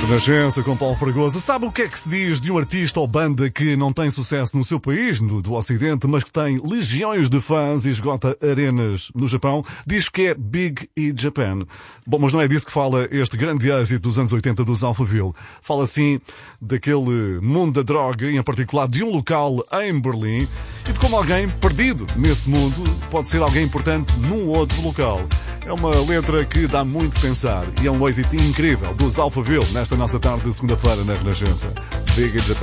Renascença com Paulo Fragoso. Sabe o que é que se diz de um artista ou banda que não tem sucesso no seu país, do Ocidente, mas que tem legiões de fãs e esgota arenas no Japão? Diz que é Big in Japan. Bom, mas não é disso que fala este grande êxito dos anos 80 dos Alphaville. Fala sim daquele mundo da droga, e em particular de um local em Berlim, e de como alguém perdido nesse mundo pode ser alguém importante num outro local. É uma letra que dá muito que pensar e é um êxito incrível dos Alphaville nesta nossa tarde de segunda-feira na Renascença. Big in Japan.